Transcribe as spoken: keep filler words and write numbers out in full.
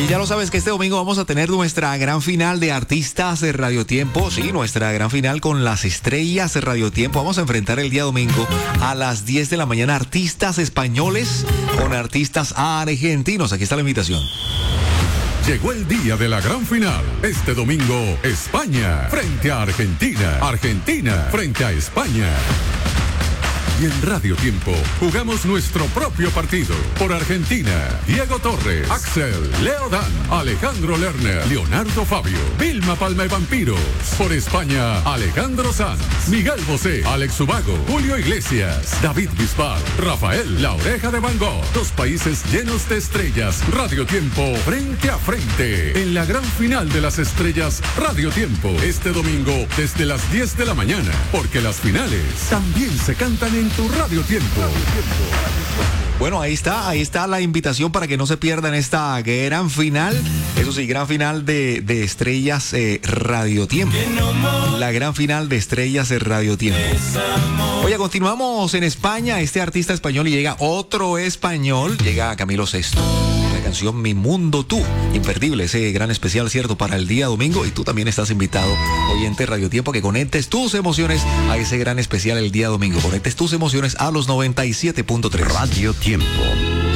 Oye, ya lo sabes que este domingo vamos a tener nuestra gran final de Artistas de Radio Tiempo. Sí, nuestra gran final con las estrellas de Radio Tiempo. Vamos a enfrentar el día domingo a las diez de la mañana artistas españoles con artistas argentinos. Aquí está la invitación. Llegó el día de la gran final. Este domingo, España frente a Argentina. Argentina frente a España. Y en Radio Tiempo jugamos nuestro propio partido. Por Argentina, Diego Torres, Axel, Leo Dan, Alejandro Lerner, Leonardo Fabio, Vilma Palma y Vampiros. Por España, Alejandro Sanz, Miguel Bosé, Alex Ubago, Julio Iglesias, David Bisbal, Rafael, La Oreja de Van Gogh. Dos países llenos de estrellas. Radio Tiempo frente a frente. En la gran final de las estrellas, Radio Tiempo. Este domingo desde las diez de la mañana. Porque las finales también se cantan en tu Radio Tiempo. Bueno, ahí está, ahí está la invitación para que no se pierdan esta gran final. Eso sí, gran final de, de Estrellas eh, Radio Tiempo. La gran final de Estrellas de Radio Tiempo. Oye, continuamos en España. Este artista español y llega otro español. Llega Camilo Sesto. Canción Mi Mundo Tú, imperdible ese gran especial, cierto, para el día domingo, y tú también estás invitado, oyente Radio Tiempo, que conectes tus emociones a ese gran especial el día domingo, conectes tus emociones a los noventa y siete punto tres. Radio Tiempo.